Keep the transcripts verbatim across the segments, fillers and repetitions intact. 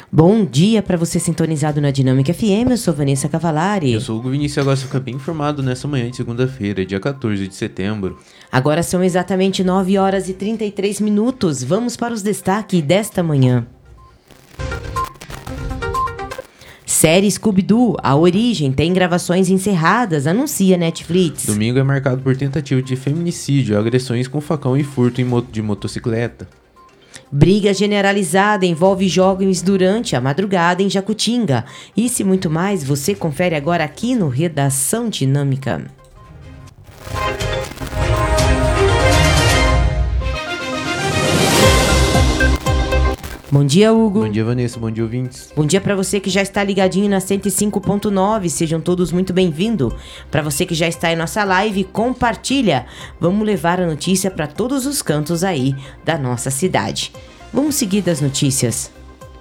Bom dia para você sintonizado na Dinâmica F M, eu sou Vanessa Cavalari. Eu sou o Hugo Vinícius e agora você fica bem informado nessa manhã de segunda-feira, dia quatorze de setembro. Agora são exatamente nove horas e trinta e três minutos, vamos para os destaques desta manhã. Série Scooby-Doo, A Origem, tem gravações encerradas, anuncia Netflix. Domingo é marcado por tentativa de feminicídio, agressões com facão e furto em mo- de motocicleta. Briga generalizada envolve jovens durante a madrugada em Jacutinga. Isso e muito mais você confere agora aqui no Redação Dinâmica. Bom dia, Hugo. Bom dia, Vanessa. Bom dia, ouvintes. Bom dia para você que já está ligadinho na cento e cinco ponto nove, sejam todos muito bem-vindos. Para você que já está em nossa live, compartilha. Vamos levar a notícia para todos os cantos aí da nossa cidade. Vamos seguir das notícias.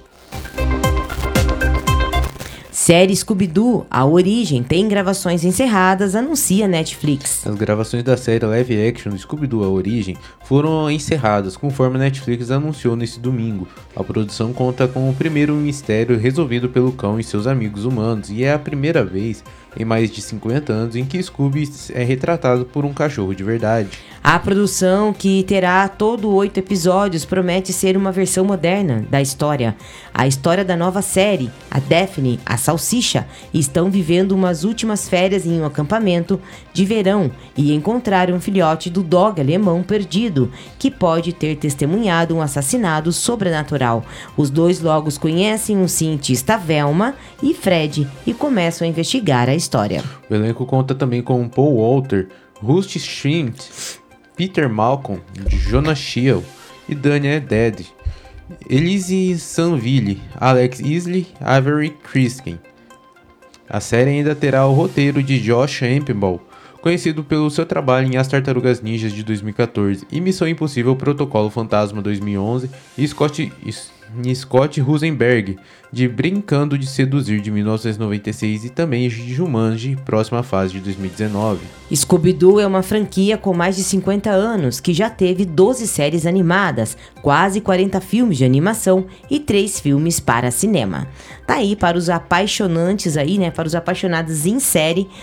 Série Scooby-Doo, A Origem, tem gravações encerradas, anuncia Netflix. As gravações da série live action Scooby-Doo A Origem foram encerradas, conforme a Netflix anunciou nesse domingo. A produção conta com o primeiro mistério resolvido pelo cão e seus amigos humanos, e é a primeira vez em mais de cinquenta anos em que Scooby é retratado por um cachorro de verdade. A produção, que terá todo oito episódios, promete ser uma versão moderna da história. A história da nova série, a Daphne, a Salsicha, estão vivendo umas últimas férias em um acampamento de verão e encontraram um filhote do dog alemão perdido, que pode ter testemunhado um assassinato sobrenatural. Os dois logo conhecem um cientista, Velma e Fred, e começam a investigar a história. O elenco conta também com Paul Walter, Rusty Shrimp, Peter Malcolm, Jonah Hill e Daniel Dead, Elise Sanville, Alex Isley, Avery Criskin. A série ainda terá o roteiro de Josh Campbell, conhecido pelo seu trabalho em As Tartarugas Ninjas de dois mil e catorze, e Missão Impossível Protocolo Fantasma dois mil e onze, e Scott, e Scott Rosenberg, de Brincando de Seduzir de mil novecentos e noventa e seis, e também de Jumanji, próxima fase de dois mil e dezenove. Scooby-Doo é uma franquia com mais de cinquenta anos, que já teve doze séries animadas, quase quarenta filmes de animação e três filmes para cinema. Tá aí para os apaixonantes aí, né, para os apaixonados em série,